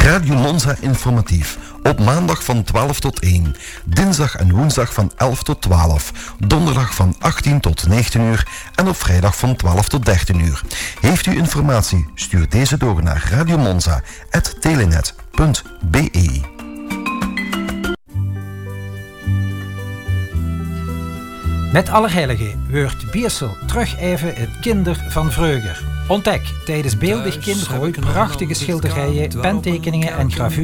Radio Monza informatief. Op maandag van 12 tot 1. Dinsdag en woensdag van 11 tot 12. Donderdag van 18 tot 19 uur. En op vrijdag van 12 tot 13 uur. Heeft u informatie? Stuur deze door naar radiomonza@telenet.be. Met Allerheiligen wordt Biersel terug even het kinder van vroeger. Ontdek tijdens Beeldig Kindergooi prachtige schilderijen, pentekeningen en gravures